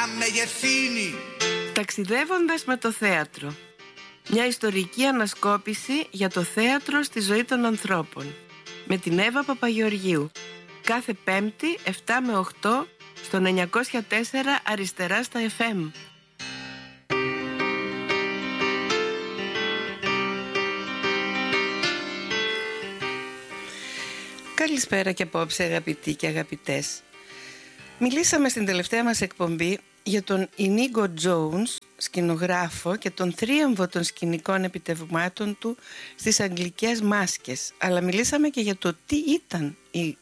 μεγεθύνει. Ταξιδεύοντας με το θέατρο. Μια ιστορική ανασκόπηση για το θέατρο στη ζωή των ανθρώπων. Με την Εύα Παπαγεωργίου. Κάθε Πέμπτη 7 με 8 στο 904 αριστερά στα FM. Καλησπέρα και απόψε αγαπητοί και αγαπητές. Μιλήσαμε στην τελευταία μας εκπομπή για τον Ινίγκο Τζόουνς, σκηνογράφο, και τον θρίαμβο των σκηνικών επιτευγμάτων του στις αγγλικές μάσκες. Αλλά μιλήσαμε και για το τι ήταν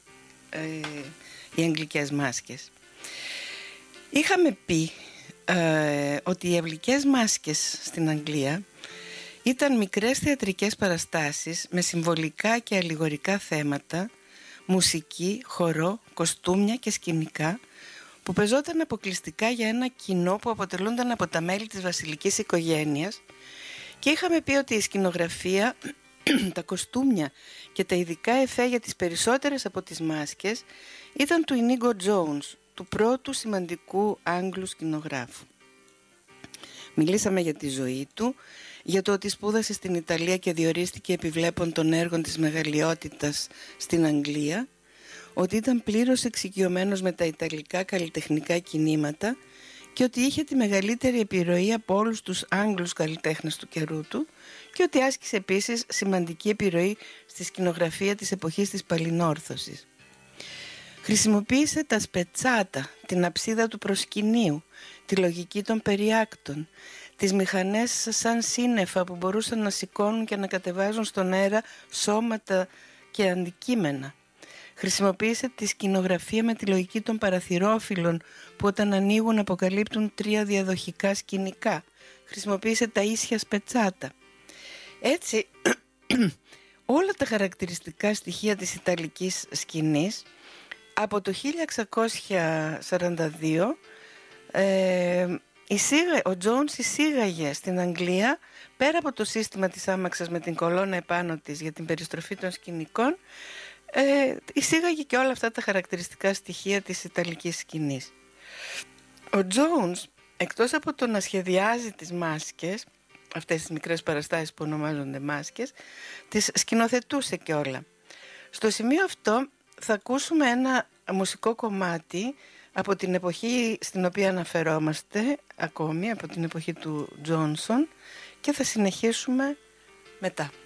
οι αγγλικές μάσκες. Είχαμε πει ότι οι αγγλικές μάσκες στην Αγγλία ήταν μικρές θεατρικές παραστάσεις με συμβολικά και αλληγορικά θέματα, μουσική, χορό, κοστούμια και σκηνικά, που πεζόταν αποκλειστικά για ένα κοινό που αποτελούνταν από τα μέλη της βασιλικής οικογένειας, και είχαμε πει ότι η σκηνογραφία, τα κοστούμια και τα ειδικά εφέ για τις περισσότερες από τις μάσκες ήταν του Ινίγκο Τζόουνς, του πρώτου σημαντικού Άγγλου σκηνογράφου. Μιλήσαμε για τη ζωή του, για το ότι σπούδασε στην Ιταλία και διορίστηκε επιβλέπων των έργων της μεγαλειότητας στην Αγγλία, ότι ήταν πλήρως εξοικειωμένος με τα ιταλικά καλλιτεχνικά κινήματα και ότι είχε τη μεγαλύτερη επιρροή από όλους τους Άγγλους καλλιτέχνες του καιρού του, και ότι άσκησε επίσης σημαντική επιρροή στη σκηνογραφία της εποχής της Παλινόρθωσης. Χρησιμοποίησε τα σπετσάτα, την αψίδα του προσκυνείου, τη λογική των περιάκτων, τις μηχανές σαν σύννεφα που μπορούσαν να σηκώνουν και να κατεβάζουν στον αέρα σώματα και αντικείμενα. Χρησιμοποίησε τη σκηνογραφία με τη λογική των παραθυρόφυλλων που όταν ανοίγουν αποκαλύπτουν 3 διαδοχικά σκηνικά. Χρησιμοποίησε τα ίσια σπετσάτα. Έτσι, όλα τα χαρακτηριστικά στοιχεία της ιταλικής σκηνής από το 1642 ο Τζόουνς εισήγαγε στην Αγγλία, πέρα από το σύστημα της άμαξας με την κολόνα επάνω της για την περιστροφή των σκηνικών, εισήγαγε και όλα αυτά τα χαρακτηριστικά στοιχεία της ιταλικής σκηνής. Ο Τζόουνς, εκτός από το να σχεδιάζει τις μάσκες, αυτές τις μικρές παραστάσεις που ονομάζονται μάσκες, τις σκηνοθετούσε και όλα. Στο σημείο αυτό θα ακούσουμε ένα μουσικό κομμάτι από την εποχή στην οποία αναφερόμαστε ακόμη, από την εποχή του Τζόνσον, και θα συνεχίσουμε μετά.